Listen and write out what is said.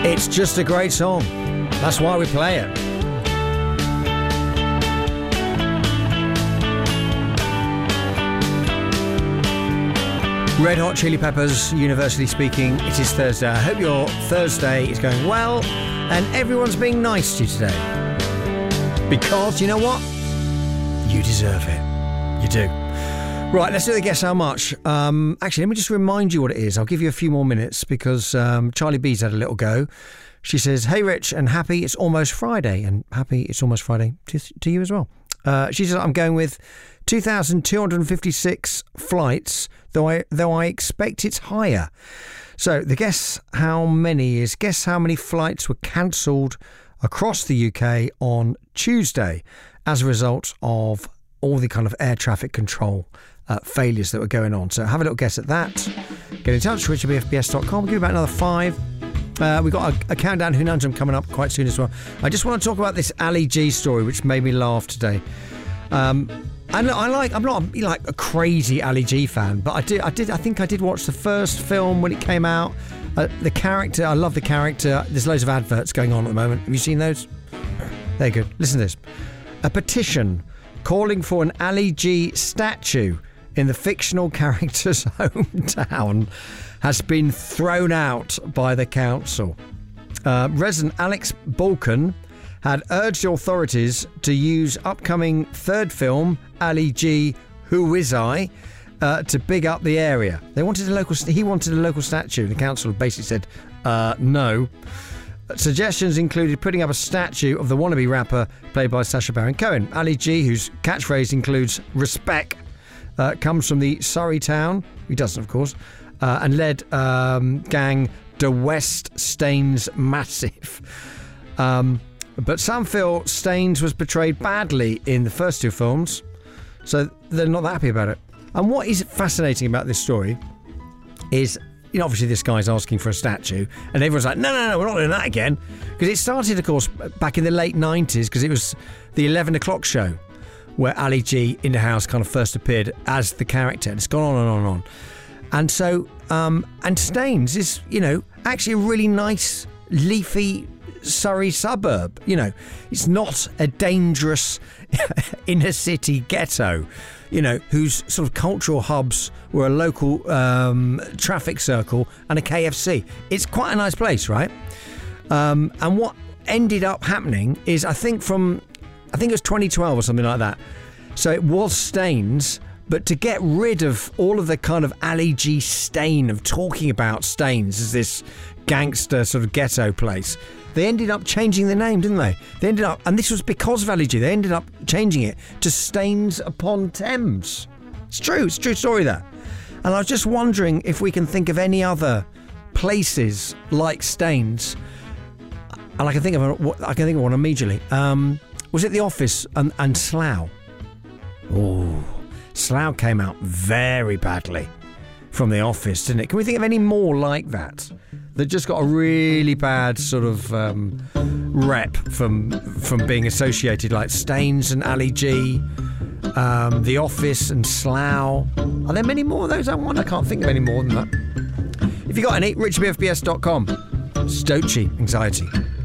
It's just a great song. That's why we play it. Red Hot Chili Peppers, universally speaking, it is Thursday. I hope your Thursday is going well and everyone's being nice to you today. Because, you know what? You deserve it. You do. Right, let's do the Guess How Much. Actually, let me just remind you what it is. I'll give you a few more minutes because Charlie B's had a little go. She says, hey, Rich, and happy it's almost Friday. And happy it's almost Friday to you as well. She says, I'm going with 2,256 flights, though I expect it's higher. So the guess how many flights were cancelled across the UK on Tuesday as a result of all the kind of air traffic control failures that were going on. So have a little guess at that. Get in touch, richardbfbs.com. Give you about another 5. We've got a countdown Who coming up quite soon as well. I just want to talk about this Ali G story, which made me laugh today. And I'm not like a crazy Ali G fan, but I think I did watch the first film when it came out. The character, I love the character. There's loads of adverts going on at the moment. Have you seen those? There you go. Listen to this. A petition calling for an Ali G statue in the fictional character's hometown has been thrown out by the council. Resident Alex Balkan had urged the authorities to use upcoming third film, Ali G, Who Is I, to big up the area. He wanted a local statue. The council basically said, no. Suggestions included putting up a statue of the wannabe rapper played by Sacha Baron Cohen. Ali G, whose catchphrase includes respect, comes from the Surrey town, he doesn't of course, and led gang De West Staines Massive. But some feel Staines was portrayed badly in the first 2 films, so they're not that happy about it. And what is fascinating about this story is, you know, obviously this guy's asking for a statue, and everyone's like, no, we're not doing that again. Because it started, of course, back in the late 90s, because it was the 11 o'clock show where Ali G in the house kind of first appeared as the character, and it's gone on and on and on. And so, and Staines is, you know, actually a really nice, leafy Surrey suburb. You know, it's not a dangerous inner city ghetto, you know, whose sort of cultural hubs were a local traffic circle and a KFC. It's quite a nice place, right? And what ended up happening is, I think it was 2012 or something like that. So it was Staines, but to get rid of all of the kind of Ali G stain of talking about Staines as this gangster sort of ghetto place, they ended up changing the name, didn't they? They ended up, and this was because of Ali G, they ended up changing it to Staines upon Thames. It's a true story that. And I was just wondering if we can think of any other places like Staines. And I can think of one immediately. Was it The Office and Slough? Oh, Slough came out very badly from The Office, didn't it? Can we think of any more like that just got a really bad sort of rep from being associated, like Staines and Ali G, The Office and Slough? Are there many more of those? I can't think of any more than that. If you got any, richardbfbs.com. Stoachy anxiety.